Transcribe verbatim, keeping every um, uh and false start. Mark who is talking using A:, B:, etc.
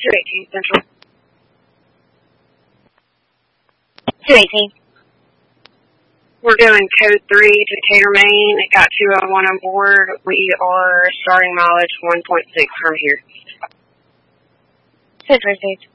A: two eighteen Central.
B: two eighteen.
A: We're doing code three to Decatur, Maine. It got two oh one on board. We are starting mileage one point six from here.
B: Six received.